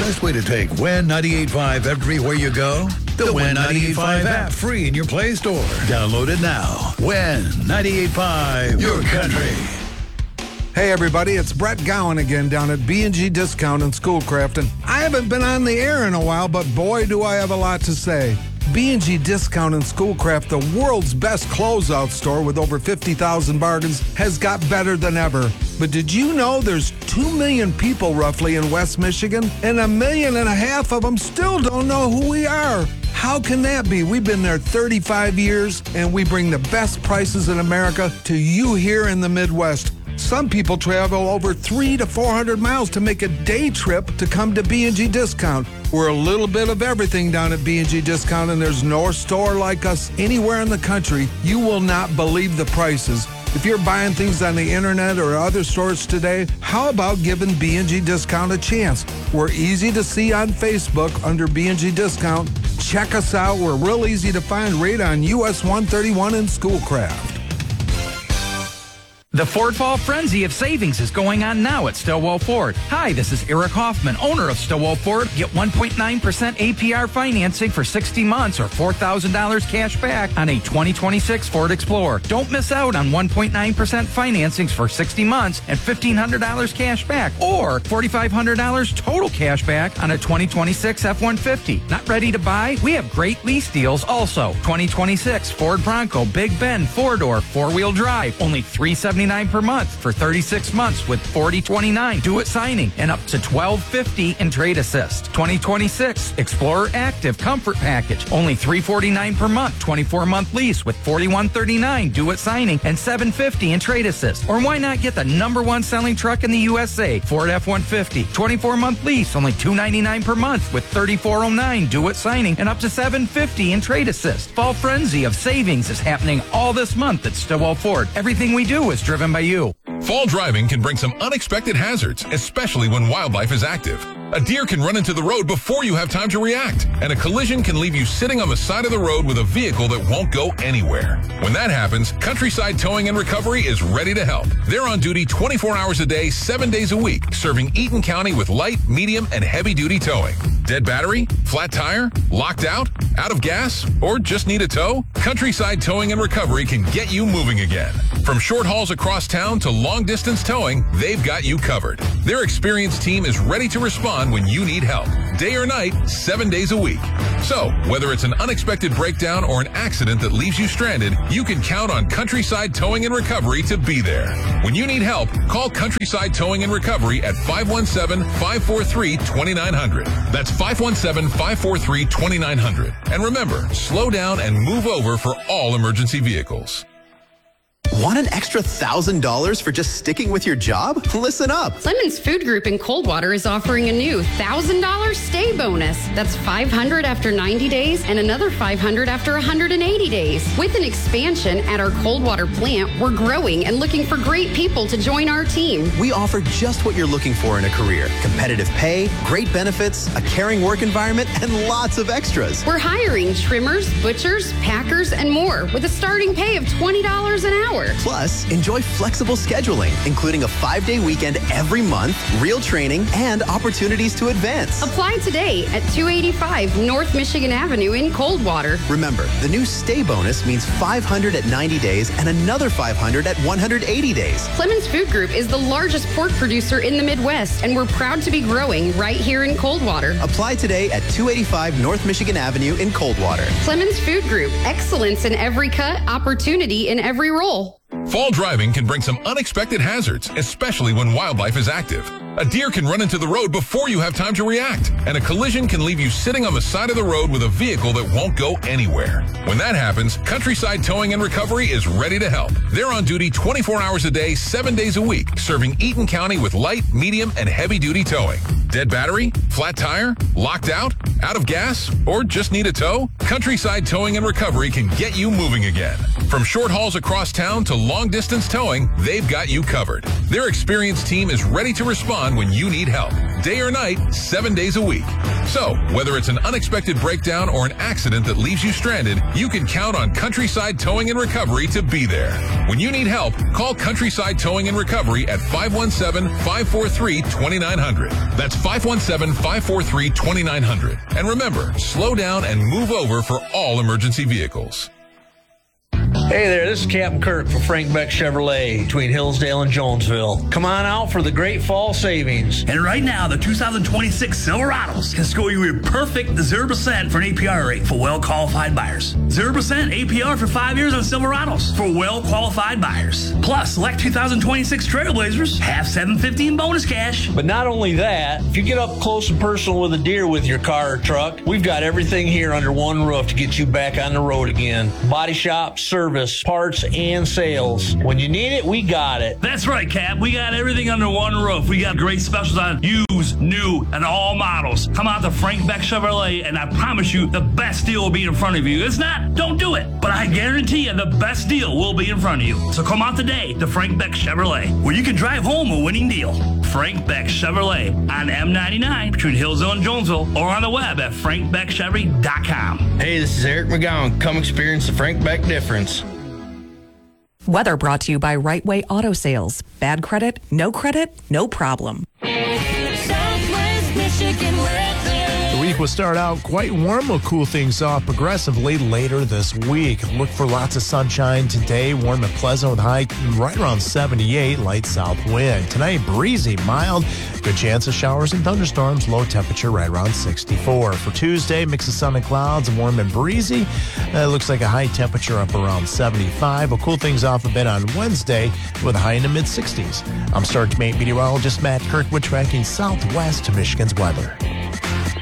Best way to take Win 98.5 everywhere you go? The Win 98.5 app, free in your Play Store. Download it now. Win 98.5, your country. Hey everybody, it's Brett Gowan again down at B&G Discount in Schoolcraft, and I haven't been on the air in a while, but boy do I have a lot to say. B&G Discount in Schoolcraft, the world's best closeout store with over 50,000 bargains, has got better than ever. But did you know there's 2 million people roughly in West Michigan, and 1.5 million of them still don't know who we are? How can that be? We've been there 35 years, and we bring the best prices in America to you here in the Midwest. Some people travel over 300 to 400 miles to make a day trip to come to B&G Discount. We're a little bit of everything down at B&G Discount, and there's no store like us anywhere in the country. You will not believe the prices. If you're buying things on the internet or other stores today, how about giving B&G Discount a chance? We're easy to see on Facebook under B&G Discount. Check us out. We're real easy to find right on US 131 in Schoolcraft. The Ford Fall Frenzy of Savings is going on now at Stillwell Ford. Hi, this is Eric Hoffman, owner of Stillwell Ford. Get 1.9% APR financing for 60 months or $4,000 cash back on a 2026 Ford Explorer. Don't miss out on 1.9% financings for 60 months and $1,500 cash back or $4,500 total cash back on a 2026 F-150. Not ready to buy? We have great lease deals also. 2026 Ford Bronco Big Bend 4-door 4-wheel drive, only $379 per month for 36 months with 40/29 do-it signing and up to $1,250 in trade assist. 2026 Explorer Active Comfort Package, only $349 per month, 24-month lease with 41/39 do-it signing and $750 in trade assist. Or why not get the #1 selling truck in the USA, Ford F-150, 24-month lease, only $299 per month with 3409 do-it signing and up to $750 in trade assist. Fall Frenzy of Savings is happening all this month at Stillwell Ford. Everything we do is driven by you. Fall driving can bring some unexpected hazards, especially when wildlife is active. A deer can run into the road before you have time to react, and a collision can leave you sitting on the side of the road with a vehicle that won't go anywhere. When that happens, Countryside Towing and Recovery is ready to help. They're on duty 24 hours a day, 7 days a week, serving Eaton County with light, medium, and heavy-duty towing. Dead battery? Flat tire? Locked out of gas? Or just need a tow? Countryside Towing and Recovery can get you moving again. From short hauls across town to long-distance towing, they've got you covered. Their experienced team is ready to respond when you need help, day or night, 7 days a week. So, whether it's an unexpected breakdown or an accident that leaves you stranded, you can count on Countryside Towing and Recovery to be there. When you need help, call Countryside Towing and Recovery at 517-543-2900. That's 517-543-2900. And remember, slow down and move over for all emergency vehicles. Want an extra $1,000 for just sticking with your job? Listen up. Clemens Food Group in Coldwater is offering a new $1,000 stay bonus. That's $500 after 90 days and another $500 after 180 days. With an expansion at our Coldwater plant, we're growing and looking for great people to join our team. We offer just what you're looking for in a career. Competitive pay, great benefits, a caring work environment, and lots of extras. We're hiring trimmers, butchers, packers, and more with a starting pay of $20 an hour. Plus, enjoy flexible scheduling, including a 5-day weekend every month, real training, and opportunities to advance. Apply today at 285 North Michigan Avenue in Coldwater. Remember, the new stay bonus means $500 at 90 days and another $500 at 180 days. Clemens Food Group is the largest pork producer in the Midwest, and we're proud to be growing right here in Coldwater. Apply today at 285 North Michigan Avenue in Coldwater. Clemens Food Group, excellence in every cut, opportunity in every role. Fall driving can bring some unexpected hazards, especially when wildlife is active. A deer can run into the road before you have time to react, and a collision can leave you sitting on the side of the road with a vehicle that won't go anywhere. When that happens, Countryside Towing and Recovery is ready to help. They're on duty 24 hours a day, 7 days a week, serving Eaton County with light, medium, and heavy-duty towing. Dead battery? Flat tire? Locked out of gas? Or just need a tow? Countryside Towing and Recovery can get you moving again. From short hauls across town to long-distance towing, they've got you covered. Their experienced team is ready to respond when you need help, day or night, 7 days a week. So, whether it's an unexpected breakdown or an accident that leaves you stranded, you can count on Countryside Towing and Recovery to be there. When you need help, call Countryside Towing and Recovery at 517-543-2900. That's 517-543-2900. And remember, slow down and move over for all emergency vehicles. Hey there, this is Captain Kirk for Frank Beck Chevrolet between Hillsdale and Jonesville. Come on out for the great fall savings. And right now, the 2026 Silverados can score you a perfect 0% for an APR rate for well-qualified buyers. 0% APR for 5 years on Silverados for well-qualified buyers. Plus, select 2026 Trailblazers have $750 in bonus cash. But not only that, if you get up close and personal with a deer with your car or truck, we've got everything here under one roof to get you back on the road again. Body shop, service, parts, and sales. When you need it, we got it. That's right, Cap. We got everything under one roof. We got great specials on used, new, and all models. Come out to Frank Beck Chevrolet, and I promise you the best deal will be in front of you. It's not, don't do it. But I guarantee you the best deal will be in front of you. So come out today to Frank Beck Chevrolet, where you can drive home a winning deal. Frank Beck Chevrolet on M99 between Hillsdale and Jonesville, or on the web at frankbeckchevy.com. Hey, this is Eric McGowan. Come experience the Frank Beck difference. Weather brought to you by Right Way Auto Sales. Bad credit, no problem. Southwest Michigan weather. The week will start out quite warm. Will cool things off progressively later this week. Look for lots of sunshine today. Warm and pleasant with high right around 78. Light south wind. Tonight, breezy, mild. Good chance of showers and thunderstorms. Low temperature right around 64. For Tuesday, mix of sun and clouds, warm and breezy. It looks like a high temperature up around 75. We'll cool things off a bit on Wednesday with a high in the mid-60s. I'm Sergeant Meteorologist Matt Kirkwood tracking Southwest Michigan's weather.